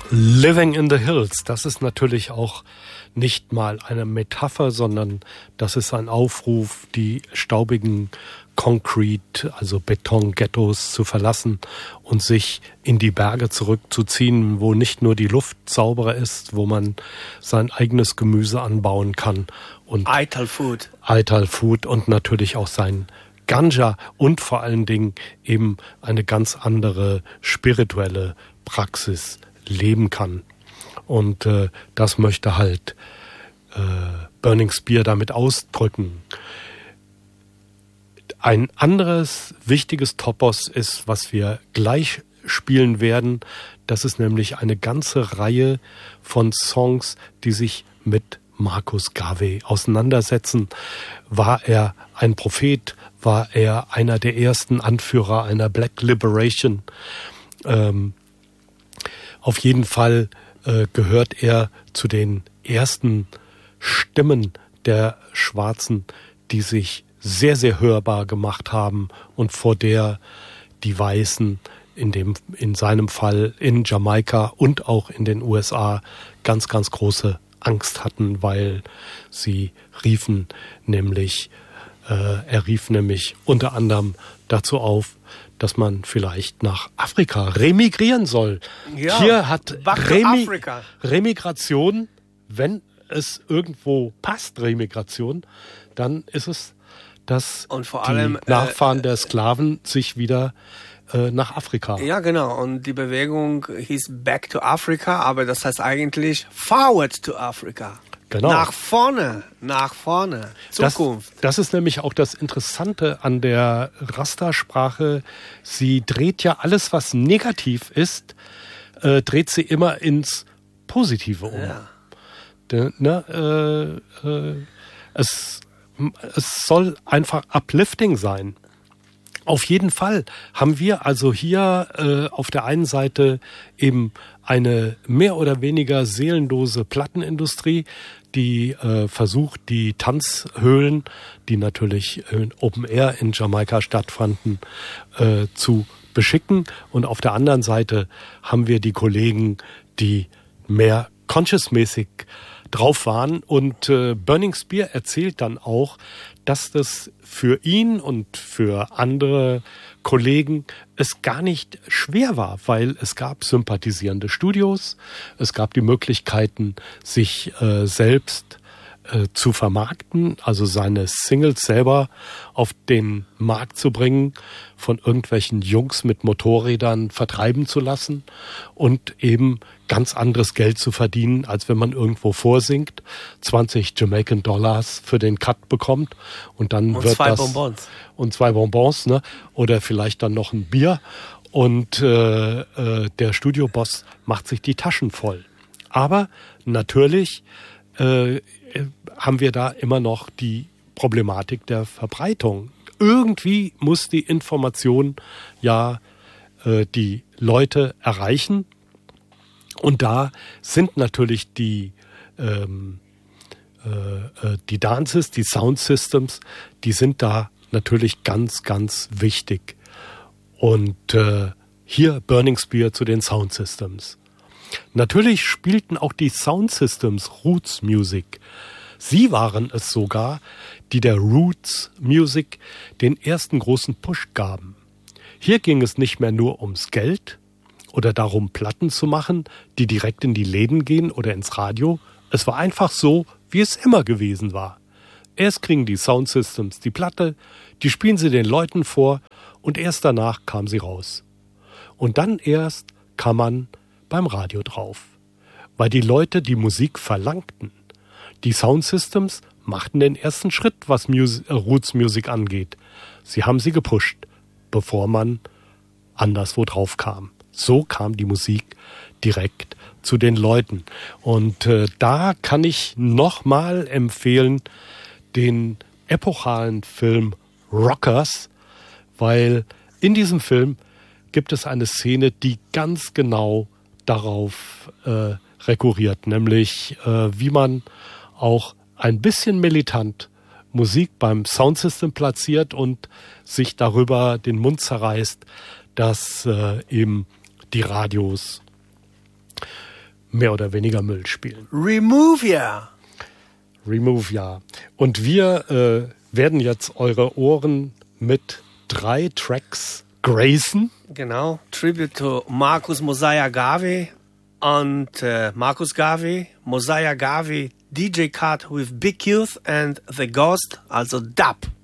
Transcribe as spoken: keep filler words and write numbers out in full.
Living in the Hills, das ist natürlich auch nicht mal eine Metapher, sondern das ist ein Aufruf, die staubigen Concrete, also Beton-Ghettos zu verlassen und sich in die Berge zurückzuziehen, wo nicht nur die Luft sauberer ist, wo man sein eigenes Gemüse anbauen kann und Ital Food. Ital Food und natürlich auch sein Ganja und vor allen Dingen eben eine ganz andere spirituelle Praxis leben kann. Und äh, das möchte halt äh, Burning Spear damit ausdrücken. Ein anderes wichtiges Topos ist, was wir gleich spielen werden. Das ist nämlich eine ganze Reihe von Songs, die sich mit Marcus Garvey auseinandersetzen. War er ein Prophet? War er einer der ersten Anführer einer Black Liberation? Ähm, auf jeden Fall äh, gehört er zu den ersten Stimmen der Schwarzen, die sich sehr, sehr hörbar gemacht haben und vor der die Weißen in dem, in seinem Fall in Jamaika und auch in den U S A ganz, ganz große Angst hatten, weil sie riefen nämlich, äh, er rief nämlich unter anderem dazu auf, dass man vielleicht nach Afrika remigrieren soll. Ja, Hier hat Remi- Afrika. Remigration, wenn es irgendwo passt, Remigration, dann ist es, dass Und vor die allem, Nachfahren äh, der Sklaven sich wieder äh, nach Afrika. Ja, genau. Und die Bewegung hieß Back to Africa, aber das heißt eigentlich Forward to Africa. Genau. Nach vorne, nach vorne, Zukunft. Das, das ist nämlich auch das Interessante an der Rasta-Sprache. Sie dreht ja alles, was negativ ist, äh, dreht sie immer ins Positive um. Ja. De, ne, äh, äh, es, es soll einfach uplifting sein. Auf jeden Fall haben wir also hier äh, auf der einen Seite eben eine mehr oder weniger seelenlose Plattenindustrie, die äh, versucht, die Tanzhöhlen, die natürlich in Open Air in Jamaika stattfanden, äh, zu beschicken. Und auf der anderen Seite haben wir die Kollegen, die mehr conscious-mäßig drauf waren. Und äh, Burning Spear erzählt dann auch, dass das für ihn und für andere Kollegen es gar nicht schwer war, weil es gab sympathisierende Studios, es gab die Möglichkeiten, sich äh, selbst äh, zu vermarkten, also seine Singles selber auf den Markt zu bringen, von irgendwelchen Jungs mit Motorrädern vertreiben zu lassen und eben ganz anderes Geld zu verdienen, als wenn man irgendwo vorsingt, zwanzig Jamaican Dollars für den Cut bekommt und dann Und wird zwei das Bonbons. und zwei Bonbons, ne, oder vielleicht dann noch ein Bier und äh, äh, der Studioboss macht sich die Taschen voll. Aber natürlich äh, haben wir da immer noch die Problematik der Verbreitung. Irgendwie muss die Information ja äh, die Leute erreichen. Und da sind natürlich die, ähm, äh, die Dances, die Sound Systems, die sind da natürlich ganz, ganz wichtig. Und äh, hier Burning Spear zu den Sound Systems. Natürlich spielten auch die Sound Systems Roots Music. Sie waren es sogar, die der Roots Music den ersten großen Push gaben. Hier ging es nicht mehr nur ums Geld oder darum, Platten zu machen, die direkt in die Läden gehen oder ins Radio. Es war einfach so, wie es immer gewesen war. Erst kriegen die Sound Systems die Platte, die spielen sie den Leuten vor und erst danach kam sie raus. Und dann erst kam man beim Radio drauf, weil die Leute die Musik verlangten. Die Sound Systems machten den ersten Schritt, was Mus- äh, Roots Music angeht. Sie haben sie gepusht, bevor man anderswo drauf kam. So kam die Musik direkt zu den Leuten. Und äh, da kann ich nochmal empfehlen den epochalen Film Rockers, weil in diesem Film gibt es eine Szene, die ganz genau darauf äh, rekurriert, nämlich äh, wie man auch ein bisschen militant Musik beim Soundsystem platziert und sich darüber den Mund zerreißt, dass äh, eben die Radios mehr oder weniger Müll spielen. Remove ya. Remove, ja. Und wir äh, werden jetzt eure Ohren mit drei Tracks gracen. Genau. Tribute to Marcus Mosiah Garvey und äh, Marcus Garvey, Mosiah Garvey, D J Cut with Big Youth and The Ghost, also Dub.